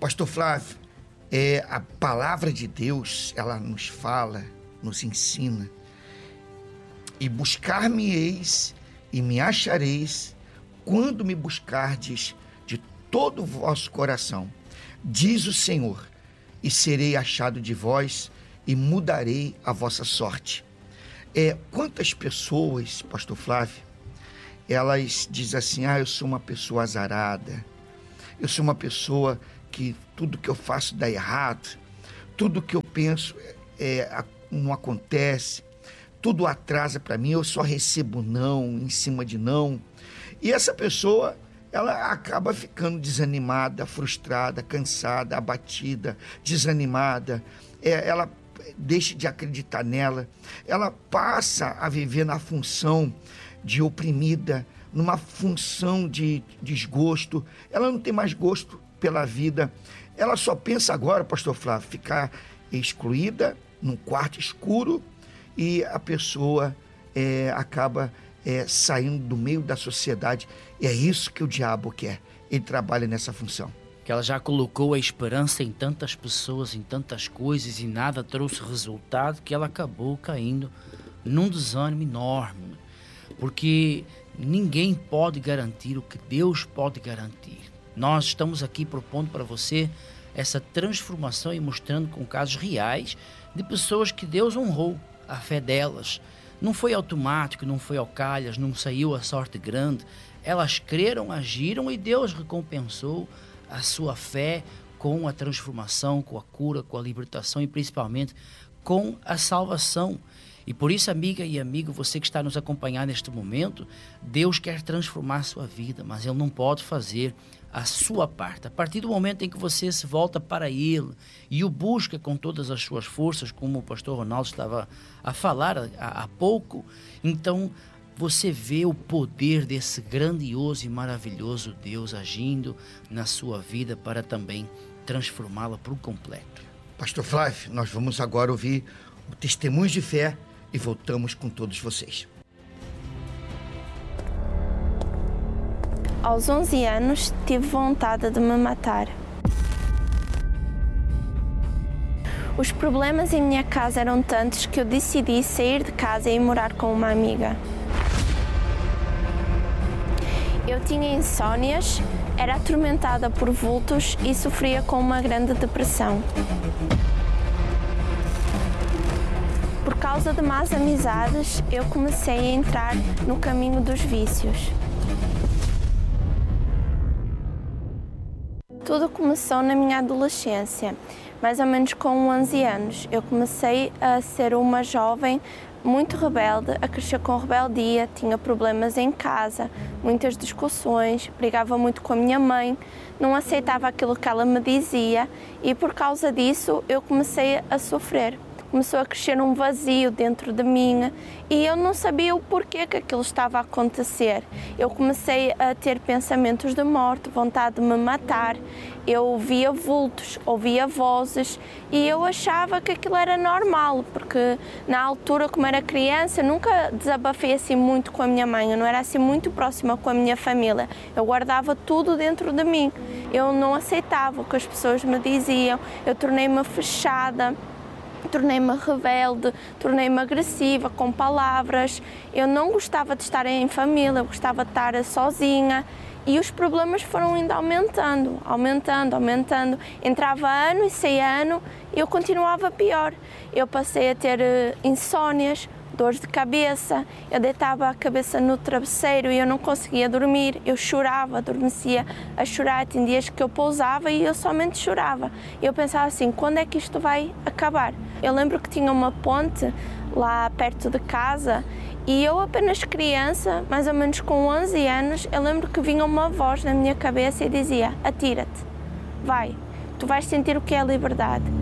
Pastor Flávio, a palavra de Deus, ela nos fala, nos ensina. E buscar-me-eis e me achareis quando me buscardes de todo o vosso coração, diz o Senhor, e serei achado de vós e mudarei a vossa sorte. Quantas pessoas, Pastor Flávio, elas dizem assim, eu sou uma pessoa azarada, eu sou uma pessoa que tudo que eu faço dá errado, tudo que eu penso não acontece, tudo atrasa para mim, eu só recebo não, em cima de não. E essa pessoa, ela acaba ficando desanimada, frustrada, cansada, abatida, desanimada. Ela deixa de acreditar nela. Ela passa a viver na função de oprimida, numa função de desgosto. Ela não tem mais gosto pela vida. Ela só pensa agora, Pastor Flávio, ficar excluída num quarto escuro, e a pessoa acaba saindo do meio da sociedade. E é isso que o diabo quer. Ele trabalha nessa função. Que ela já colocou a esperança em tantas pessoas, em tantas coisas, e nada trouxe resultado, que ela acabou caindo num desânimo enorme. Porque ninguém pode garantir o que Deus pode garantir. Nós estamos aqui propondo para você essa transformação e mostrando com casos reais de pessoas que Deus honrou a fé delas. Não foi automático, não foi ao calhas, não saiu a sorte grande. Elas creram, agiram e Deus recompensou a sua fé com a transformação, com a cura, com a libertação e principalmente com a salvação. E por isso, amiga e amigo, você que está nos acompanhando neste momento, Deus quer transformar a sua vida, mas Ele não pode fazer a sua parte. A partir do momento em que você se volta para Ele e o busca com todas as suas forças, como o pastor Ronaldo estava a falar há pouco, então você vê o poder desse grandioso e maravilhoso Deus agindo na sua vida para também transformá-la por completo. Pastor Flávio, nós vamos agora ouvir o testemunho de fé e voltamos com todos vocês. Aos 11 anos, tive vontade de me matar. Os problemas em minha casa eram tantos que eu decidi sair de casa e ir morar com uma amiga. Eu tinha insónias, era atormentada por vultos e sofria com uma grande depressão. Por causa de más amizades, eu comecei a entrar no caminho dos vícios. Tudo começou na minha adolescência, mais ou menos com 11 anos. Eu comecei a ser uma jovem muito rebelde, a crescer com rebeldia, tinha problemas em casa, muitas discussões, brigava muito com a minha mãe, não aceitava aquilo que ela me dizia e por causa disso eu comecei a sofrer. Começou a crescer um vazio dentro de mim e eu não sabia o porquê que aquilo estava a acontecer. Eu comecei a ter pensamentos de morte, vontade de me matar. Eu ouvia vultos, ouvia vozes e eu achava que aquilo era normal, porque na altura, como era criança, nunca desabafei assim muito com a minha mãe, eu não era assim muito próxima com a minha família. Eu guardava tudo dentro de mim. Eu não aceitava o que as pessoas me diziam, eu tornei-me fechada. Tornei-me rebelde, tornei-me agressiva com palavras. Eu não gostava de estar em família, eu gostava de estar sozinha. E os problemas foram indo aumentando. Entrava ano e saía ano e eu continuava pior. Eu passei a ter insónias, dores de cabeça, eu deitava a cabeça no travesseiro e eu não conseguia dormir, eu chorava, adormecia a chorar, tem dias que eu pousava e eu somente chorava. Eu pensava assim, quando é que isto vai acabar? Eu lembro que tinha uma ponte lá perto de casa e eu apenas criança, mais ou menos com 11 anos, eu lembro que vinha uma voz na minha cabeça e dizia, atira-te, vai, tu vais sentir o que é a liberdade.